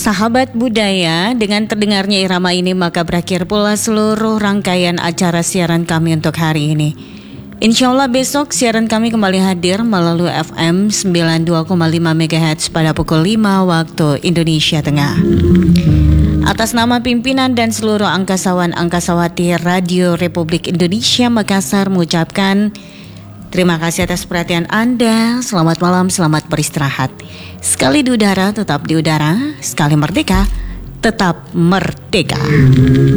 Sahabat budaya, dengan terdengarnya irama ini maka berakhir pula seluruh rangkaian acara siaran kami untuk hari ini. Insya Allah besok siaran kami kembali hadir melalui FM 92,5 MHz pada pukul 5 waktu Indonesia Tengah. Atas nama pimpinan dan seluruh angkasawan-angkasawati Radio Republik Indonesia Makassar mengucapkan terima kasih atas perhatian Anda. Selamat malam, selamat beristirahat. Sekali di udara, tetap di udara. Sekali merdeka, tetap merdeka.